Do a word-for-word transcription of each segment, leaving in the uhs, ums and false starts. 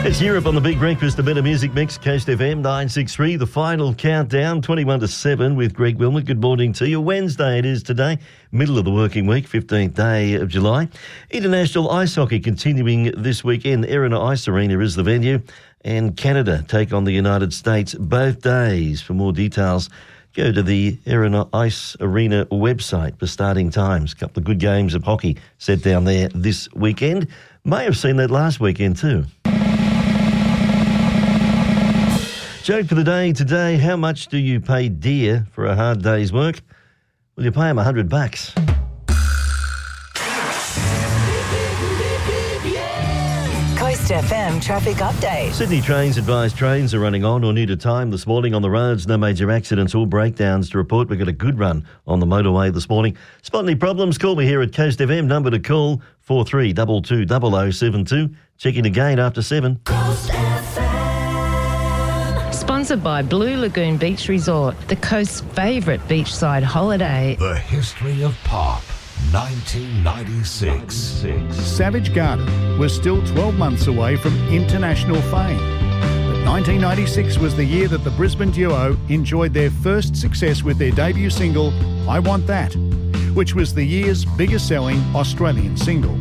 It's Europe on the Big Breakfast, the Better Music Mix, Coast F M nine sixty-three, the final countdown, twenty-one to seven with Greg Wilmot. Good morning to you. Wednesday it is today, middle of the working week, fifteenth day of July. International ice hockey continuing this weekend. Erina Ice Arena is the venue, and Canada take on the United States both days. For more details, go to the Erina Ice Arena website for starting times. A couple of good games of hockey set down there this weekend. May have seen that last weekend too. Joke for the day today: how much do you pay dear for a hard day's work? Well, you pay him a hundred bucks. Coast F M traffic update. Sydney Trains advise trains are running on or near to time this morning on the roads. No major accidents or breakdowns to report. We've got a good run on the motorway this morning. Spot any problems? Call me here at Coast F M. Number to call four three two two double oh seven two. Checking again after seven. Coast F M. Sponsored by Blue Lagoon Beach Resort, the coast's favourite beachside holiday. The history of pop, nineteen ninety-six. Savage Garden was still twelve months away from international fame. But nineteen ninety-six was the year that the Brisbane duo enjoyed their first success with their debut single, I Want That, which was the year's biggest selling Australian single.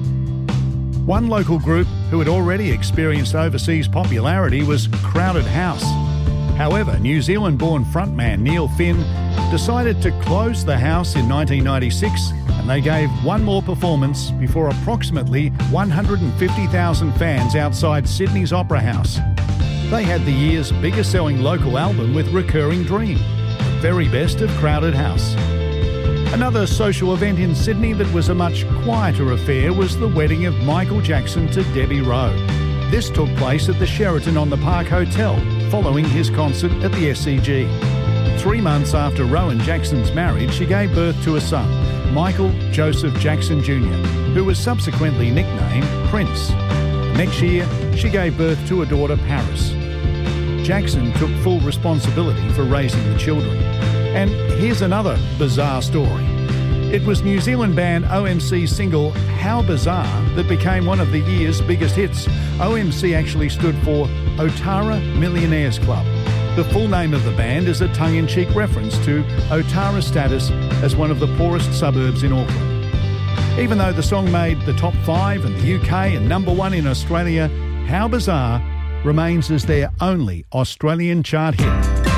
One local group who had already experienced overseas popularity was Crowded House. However, New Zealand-born frontman Neil Finn decided to close the house in nineteen ninety-six, and they gave one more performance before approximately one hundred fifty thousand fans outside Sydney's Opera House. They had the year's biggest-selling local album with Recurring Dream, the very best of Crowded House. Another social event in Sydney that was a much quieter affair was the wedding of Michael Jackson to Debbie Rowe. This took place at the Sheraton on the Park Hotel, following his concert at the S C G. Three months after Rowan Jackson's marriage, she gave birth to a son, Michael Joseph Jackson Junior, who was subsequently nicknamed Prince. Next year, she gave birth to a daughter, Paris. Jackson took full responsibility for raising the children. And here's another bizarre story. It was New Zealand band O M C's single, How Bizarre, that became one of the year's biggest hits. O M C actually stood for Otara Millionaires Club. The full name of the band is a tongue-in-cheek reference to Otara's status as one of the poorest suburbs in Auckland. Even though the song made the top five in the U K and number one in Australia, How Bizarre remains as their only Australian chart hit.